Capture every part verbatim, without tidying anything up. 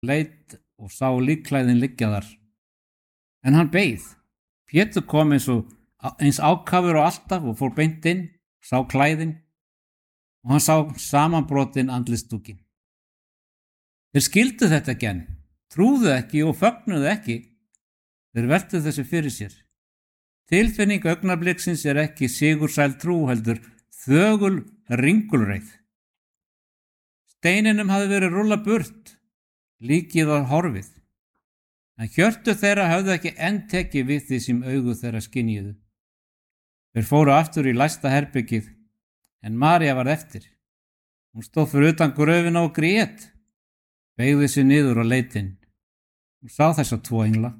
leit og sá líkklæðin liggja þar. En hann beið. Pétur kom eins og eins ákafur og alltaf og fór beint inn, sá klæðin og hann sá samanbrotin andlitsdúkinn. Þeir skildu þetta ekki enn, trúðu ekki og fögnuðu ekki. Þeir veltu þessu fyrir sér. Tilfinning augnabliksins er ekki sigursæl trú heldur þögul ringulreið. Steininum hafði verið rúllað burt, líkið var horfið. En hjörtu þeirra höfðu ekki enn tekið við því sem augu þeirra skynjuðu. Þeir fóru aftur í læsta herbergið, en María varð eftir. Hún stóð fyrir utan gröfina og grét, beygði sig niður á leitin. Hún sá þessa tvo engla.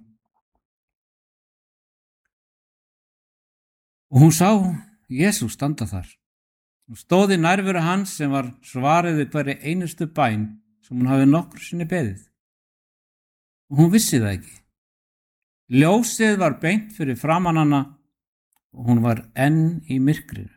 Og hún sá Jesús standa þar. Hún stóð í nærveru hans sem var svarið við hverri einustu bæn sem hún hafi nokkru sinni beðið. Og hún vissi það ekki. Ljósið var beint fyrir framan hana og hún var enn í myrkrinu.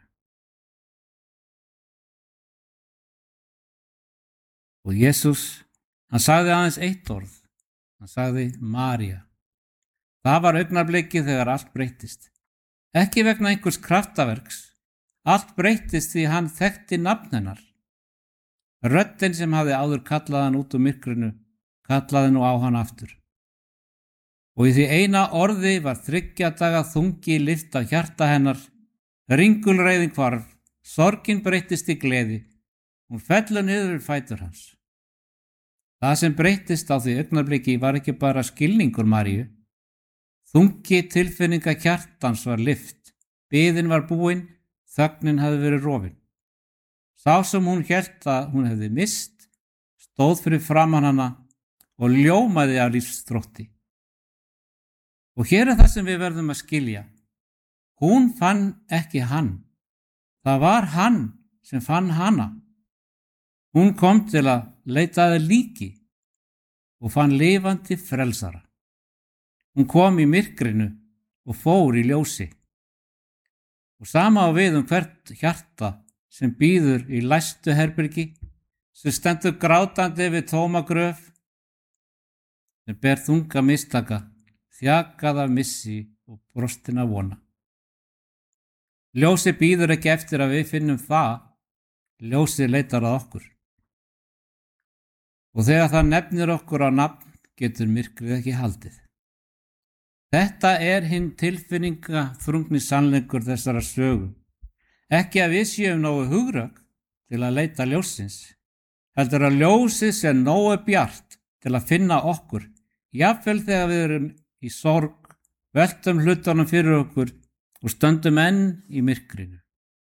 Og Jesús, hann sagði aðeins eitt orð. Hann sagði María. Það var augnablikið þegar allt breyttist. Ekki vegna einhvers kraftaverks. Allt breyttist því hann þekkti nafn hennar. Röddin sem hafði áður kallað hann út úr myrkrinu, kallaði nú á hann aftur. Og í því eina orði var þriggja daga þungi lyft af hjarta hennar, ringulreiðin hvarf, sorgin breyttist í gleði, hún fellur niður við fætur hans. Það sem breyttist á því augnabliki var ekki bara skilningur Maríu. Þungi tilfinninga hjartans var lyft, biðin var búin, þögnin hafði verið rofin. Sá sem hún hélt að hún hefði mist, stóð fyrir framan hana og ljómaði af lífsþrótti. Og hér er það sem við verðum að skilja. Hún fann ekki hann. Það var hann sem fann hana. Hún kom til að leita að líki og fann lifandi frelsara. Hún kom í myrkrinu og fór í ljósi. Og sama á við um hvert hjarta sem bíður í læstu herbergi, sem stendur grátandi við tóma gröf, sem ber þunga mistaka, þjakað af missi og brostina vona. Ljósið bíður ekki eftir að við finnum það, ljósið leitar að okkur. Og þegar það nefnir okkur á nafn, getur myrkrið ekki haldið. Þetta er hinn tilfinningaþrungni sannleikur þessara sögu. Ekki að við séum nógu hugrögg til að leita ljósins, heldur að ljósið sé nógu bjart til að finna okkur, jafnvel þegar við erum í sorg, veltum hlutunum fyrir okkur og stöndum enn í myrkrinu.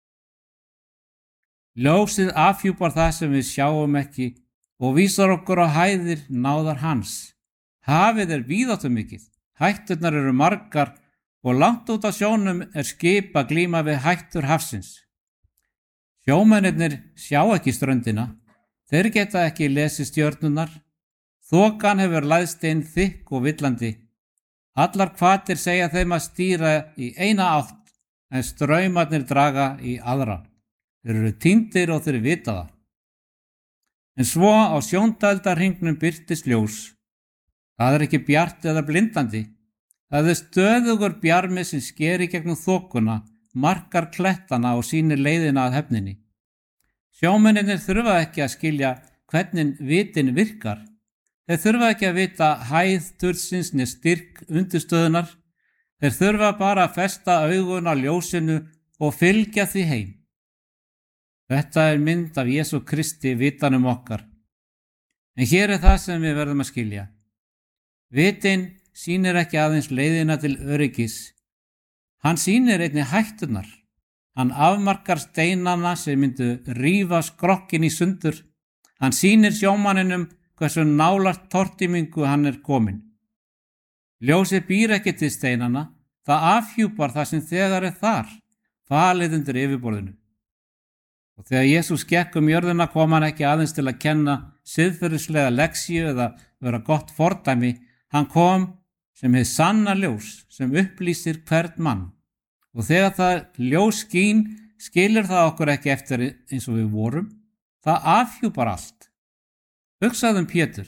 Ljósið afhjúpar það sem við sjáum ekki og vísar okkur á hæðir náðar hans. Hafið er víðáttumikið, hætturnar eru margar og langt út á sjónum er skip að glíma við hættur hafsins. Sjómennirnir sjá ekki ströndina, þeir geta ekki lesið stjörnurnar, þokan hefur læðst inn þykk og villandi. Allar hvatir segja þeim að stýra í eina átt en straumarnir draga í aðra. Þeir eru týndir og þeir vita það. En svo á sjóndældarhringnum birtist ljós. Það er ekki bjart eða blindandi. Það er stöðugur bjarmi sem skeri gegnum þokuna, markar klettana og sýnir leiðina að hefninni. Sjómennirnir þurfa ekki að skilja hvernig vitin virkar. Þeir þurfa ekki að vita hæð tursins né styrk undirstöðunar. Þeir þurfa bara að festa augun á ljósinu og fylgja því heim. Þetta er mynd af Jesú Kristi vitanum okkar. En hér er það sem við verðum að skilja. Vitin sýnir ekki aðeins leiðina til öryggis. Hann sýnir einnig hættunar. Hann afmarkar steinana sem myndu rífa skrokkin í sundur. Hann sýnir sjómanninum hversu nálægt tortímingu hann er komin. Ljósið býr ekki til steinana, það afhjúpar það sem þegar er þar, falið undir yfirborðinu. Og þegar Jesús gekk um jörðina kom hann ekki aðeins til að kenna siðferðislega leksíu eða vera gott fordæmi, hann kom sem hið sanna ljós sem upplýsir hvern mann. Og þegar það ljós skín, skilur það okkur ekki eftir eins og við vorum, það afhjúpar allt. Hugsaðu um Pétur,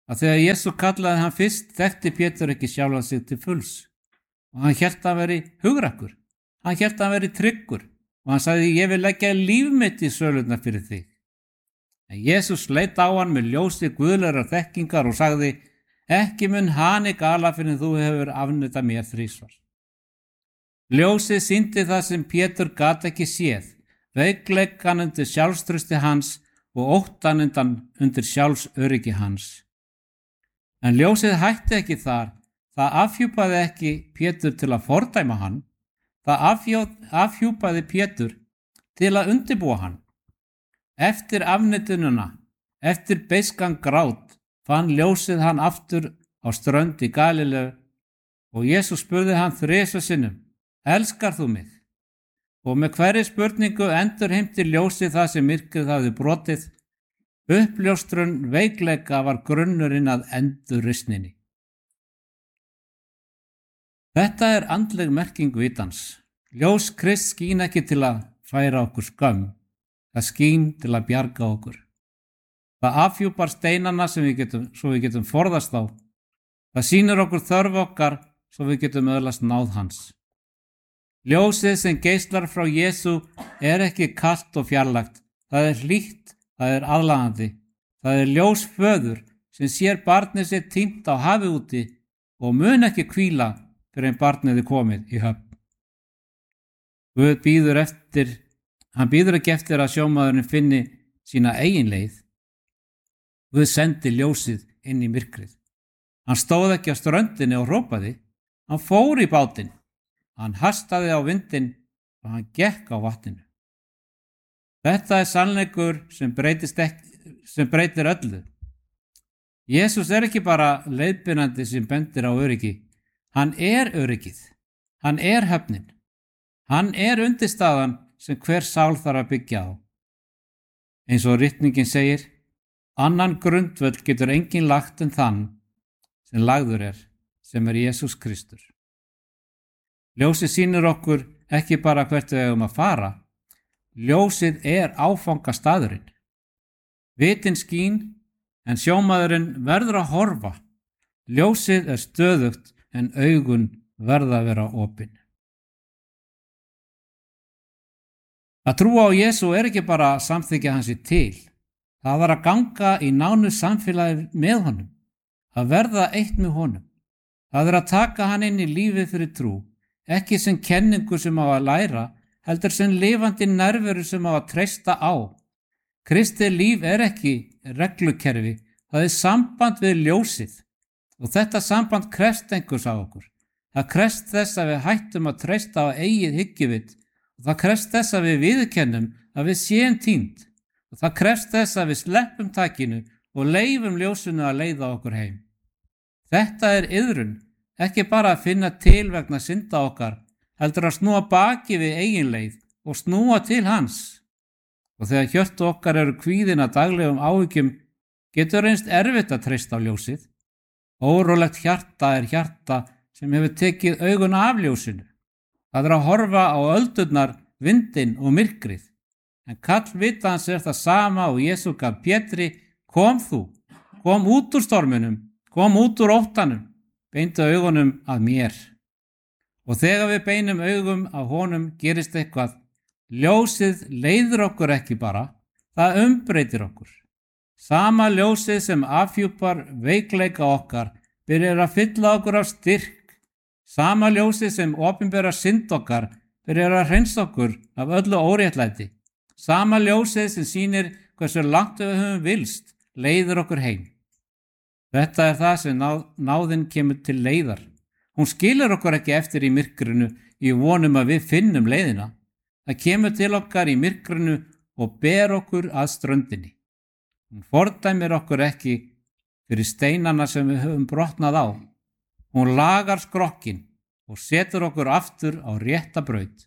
að þegar Jesú kallaði hann fyrst þekkti Pétur ekki sjálfan sig til fulls og hann hélt að hann veri hugrakkur, hann hélt að hann veri tryggur og hann sagði ég vil leggja líf mitt í sölurnar fyrir þig. En Jesús leit á hann með ljósi guðlegar þekkingar og sagði ekki mun hani gala fyrir þú hefur afneitað mér þrisvar. Ljósið sýndi það sem Pétur gat ekki séð, veikleikan undir sjálfstrausti hans og óttan undir sjálfsöryggi hans. En ljósið hætti ekki þar, það afhjúpaði ekki Pétur til að fordæma hann, það afhjó, afhjúpaði Pétur til að undirbúa hann. Eftir afneitununa, eftir beiskan grát, fann ljósið hann aftur á strönd í Galileu og Jesús spurði hann þrisvar sinnum, elskar þú mig? Og með hverri spurningu endurheimti ljósið það sem myrkrið hafði brotið. Uppljóstrun veikleika var grunnurinn að endurreisninni. Þetta er andleg merking vitans. Ljós Krists skín ekki til að færa okkur skömm, það skín til að bjarga okkur. Það afhjúpar steinana sem við getum, svo við getum forðast á. Það sýnir okkur þörf okkar svo við getum öðlast náð hans. Ljósið sem geislar frá Jesú er ekki kalt og fjarlægt, það er hlýtt, það er aðlaðandi, það er ljós föður sem sér barnið sér týnt á hafi úti og mun ekki hvíla fyrir en barnið er komið í höfn. Guð bíður eftir, hann bíður ekki eftir að sjómaðurinn finni sína eigin leið. Guð sendi ljósið inn í myrkrið. Hann stóð ekki á ströndinni og hrópaði, hann fór í bátinn. Hann hastaði á vindinn og hann gekk á vatninu. Þetta er sannleikur sem, ekki, sem breytir öllu. Jesús er ekki bara leiðbeinandi sem bendir á öryggi. Hann er öryggið. Hann er höfnin. Hann er undirstaðan sem hver sál þarf að byggja á. Eins og ritningin segir, annan grundvöll getur enginn lagt en þann sem lagður er, sem er Jesús Kristur. Ljósið sýnir okkur ekki bara hvert við eigum að fara, ljósið er áfangastaðurinn. Vitin skín, en sjómaðurinn verður að horfa. Ljósið er stöðugt, en augun verða að vera opin. Að trúa á Jesú er ekki bara að samþykkja hans í til. Það var að ganga í nánu samfélagi með honum, að verða eitt með honum. Það er að taka hann inn í lífið fyrir trú, ekki sem kenningu sem á að læra, heldur sem lifandi nærveru sem á að treysta á. Kristi líf er ekki reglukerfi, það er samband við ljósið og þetta samband krefst einhvers á okkur. Það krefst þess að við hættum að treysta á eigið hyggjuvit og það krefst þess að við viðurkennum að við séum týnd og það krefst þess að við sleppum takinu og leifum ljósinu að leiða okkur heim. Þetta er iðrun, ekki bara að finna til vegna synda okkar, heldur að snúa baki við eigin leið og snúa til hans. Og þegar hjörtu okkar eru kvíðin að daglegum áhyggjum, getur reynst erfitt að treysta á ljósið. Órólegt hjarta er hjarta sem hefur tekið augun af ljósinu. Það er að horfa á öldurnar, vindinn og myrkrið. En kall vitans er það sama og Jesú gaf Pétri, kom þú, kom út úr storminum, kom út úr óttanum, beindu augunum að mér. Og þegar við beinum augum að honum gerist eitthvað. Ljósið leiðir okkur ekki bara, það umbreytir okkur. Sama ljósið sem afhjúpar veikleika okkar byrjar að fylla okkur af styrk. Sama ljósið sem opinberar synd okkar byrjar að hreinsa okkur af öllu óréttlæti. Sama ljósið sem sýnir hversu langt við höfum vilst leiðir okkur heim. Þetta er það sem náð, náðin kemur til leiðar. Hún skilur okkur ekki eftir í myrkrinu í vonum að við finnum leiðina. Það kemur til okkar í myrkrinu og ber okkur að ströndinni. Hún fordæmir okkur ekki fyrir steinana sem við höfum brotnað á. Hún lagar skrokkin og setur okkur aftur á rétta braut.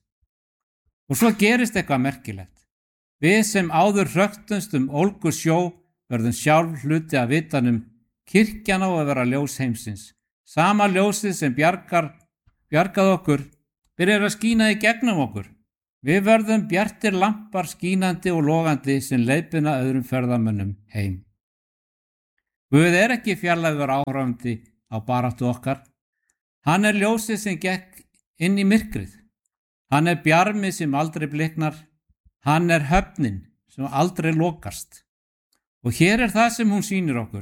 Og svo gerist eitthvað merkilegt. Við sem áður hröktumst um ólgu sjó verðum sjálf hluti af vitanum. Kirkjan á að vera ljós heimsins. Sama ljósið sem bjargar, bjargað okkur byrjar að skína í gegnum okkur. Við verðum bjartir lampar skínandi og logandi sem leiðbeina öðrum ferðamönnum heim. Guð er ekki fjarlægur áhrifandi á baráttu okkar. Hann er ljósið sem gekk inn í myrkrið. Hann er bjarmið sem aldrei bliknar. Hann er höfnin sem aldrei lokast. Og hér er það sem hún sýnir okkur.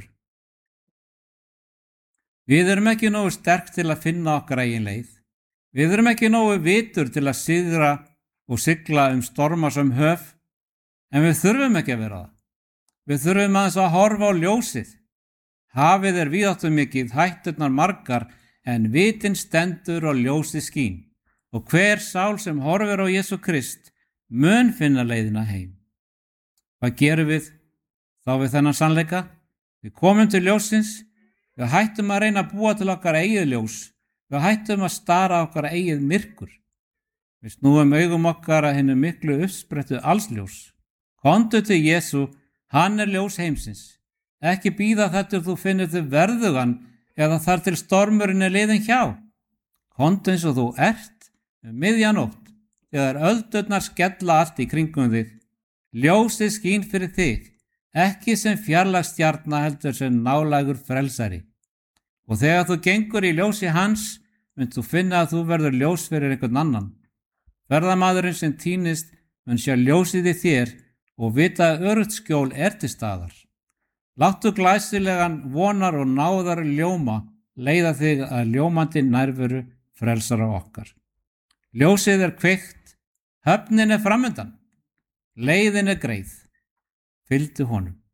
Við erum ekki nógu sterk til að finna okkar eigin leið. Við erum ekki nógu vitur til að sigra og sigla um stormasöm höf, en við þurfum ekki að vera það. Við þurfum aðeins að horfa á ljósið. Hafið er víðáttumikið, hætturnar margar, en vitin stendur og ljósið skín. Og hver sál sem horfir á Jesú Krist mun finna leiðina heim. Hvað gerum við þá við þennan sannleika? Við komum til ljósins, við hættum að reyna að búa til okkar eigið ljós, við hættum að stara okkar eigið myrkur. Við snúum augum okkar að hennu miklu uppsprettu allsljós. Komdu til Jesú, hann er ljós heimsins. Ekki bíða þar til þú finnur þig verðugan eða þar til stormurinn er liðinn hjá. Komdu eins og þú ert um miðjanótt, þegar öldurnar skella allt í kringum þig. Ljósið skín fyrir þig, ekki sem fjarlægstjarna heldur sem nálægur frelsari. Og þegar þú gengur í ljósi hans, mynd þú finna að þú verður ljós fyrir einhvern annan. Ferðamaðurinn sem týnist mun sjá ljósið í þér og vita að öruggt skjól er til staðar. Láttu glæsilegan vonar og náðar ljóma leiða þig að ljómandi nærveru frelsara okkar. Ljósið er kveikt, höfnin er framundan, leiðin er greið. Fylgdu honum.